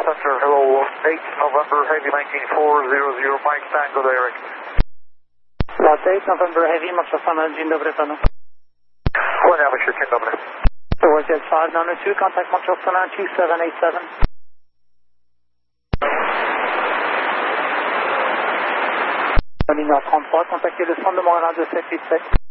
Center, hello, 8 November Heavy 19400, Mike Tango Derek. Lot 8 November Heavy, Moscow Summit, dzień dobry panu. Kłaniamy się, dzień dobry. Jet 592, contact Montreal Summit 2787. Ligne 33, contactez le centre de Montréal 2787.